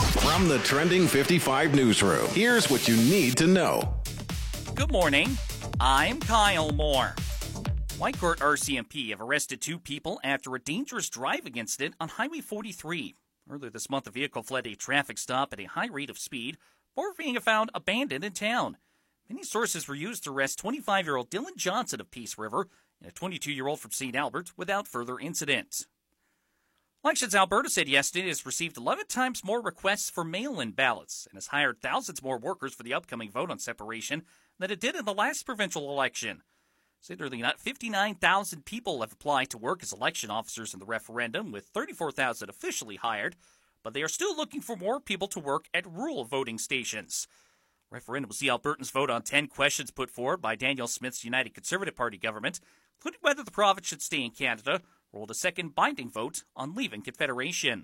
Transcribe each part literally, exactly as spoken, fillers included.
From the Trending fifty-five newsroom, here's what you need to know. Good morning. I'm Kyle Moore. Whitecourt R C M P have arrested two people after a dangerous driving incident on Highway forty-three. Earlier this month, the vehicle fled a traffic stop at a high rate of speed before being found abandoned in town. Many sources were used to arrest twenty-five-year-old Dylan Johnson of Peace River and a twenty-two-year-old from Saint Albert without further incident. Elections Alberta said yesterday it has received eleven times more requests for mail-in ballots and has hired thousands more workers for the upcoming vote on separation than it did in the last provincial election. Said nearly fifty-nine thousand people have applied to work as election officers in the referendum, with thirty-four thousand officially hired, but they are still looking for more people to work at rural voting stations. The referendum will see Albertans vote on ten questions put forward by Danielle Smith's United Conservative Party government, including whether the province should stay in Canada or hold a second binding vote on leaving Confederation.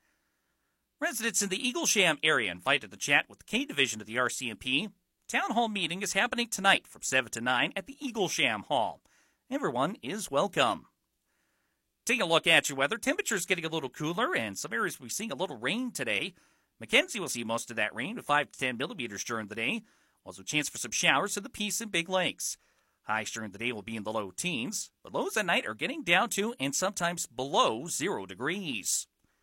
Residents in the Eaglesham area invited to chat with the K Division of the R C M P. Town hall meeting is happening tonight from seven to nine at the Eaglesham Hall. Everyone is welcome. Taking a look at your weather, temperatures getting a little cooler, and some areas we're seeing a little rain today. Mackenzie will see most of that rain with five to ten millimeters during the day. Also, a chance for some showers in the Peace and Big Lakes. Highs during the day will be in the low teens, but lows at night are getting down to and sometimes below zero degrees.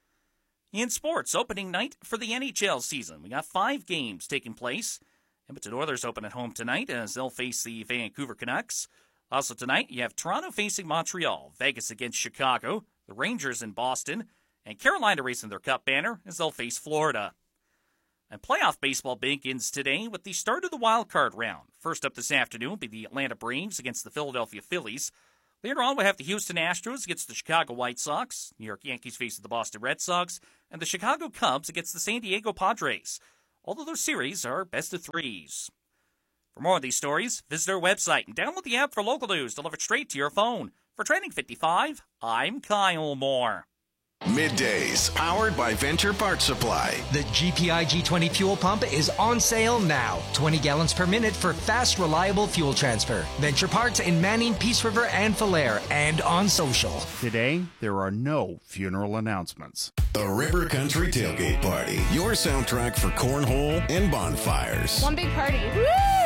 In sports, opening night for the N H L season. We got five games taking place. Edmonton Oilers open at home tonight as they'll face the Vancouver Canucks. Also tonight, you have Toronto facing Montreal, Vegas against Chicago, the Rangers in Boston, and Carolina raising their cup banner as they'll face Florida. And playoff baseball begins today with the start of the wild card round. First up this afternoon will be the Atlanta Braves against the Philadelphia Phillies. Later on, we'll have the Houston Astros against the Chicago White Sox, New York Yankees facing the Boston Red Sox, and the Chicago Cubs against the San Diego Padres. All of those series are best of threes. For more of these stories, visit our website and download the app for local news delivered straight to your phone. For Trending fifty-five, I'm Kyle Moore. Middays, powered by Venture Parts Supply. The G P I G twenty fuel pump is on sale now. twenty gallons per minute for fast, reliable fuel transfer. Venture Parts in Manning, Peace River, and Fallaire, and on social. Today, there are no funeral announcements. The River Country Tailgate Party, your soundtrack for cornhole and bonfires. One big party. Woo!